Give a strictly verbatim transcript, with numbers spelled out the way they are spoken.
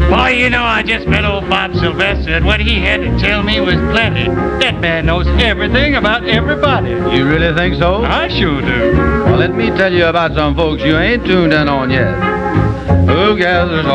Boy, you know, I just met old Bob Sylvester, and what he had to tell me was plenty. That man knows everything about everybody. You really think so? I sure do. Well, let me tell you about some folks you ain't tuned in on yet. Who gathers